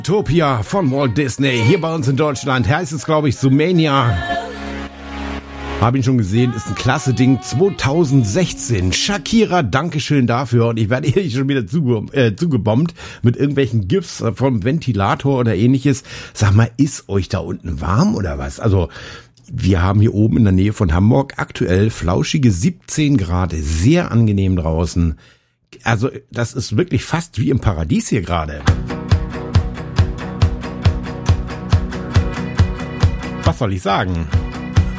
Utopia von Walt Disney. Hier bei uns in Deutschland heißt es, glaube ich, Zoomania. Habe ihn schon gesehen, ist ein klasse Ding. 2016. Shakira, Dankeschön dafür. Und ich werde hier schon wieder zugebombt mit irgendwelchen GIFs vom Ventilator oder ähnliches. Sag mal, ist euch da unten warm oder was? Also, wir haben hier oben in der Nähe von Hamburg aktuell flauschige 17 Grad. Sehr angenehm draußen. Also, das ist wirklich fast wie im Paradies hier gerade. Was soll ich sagen?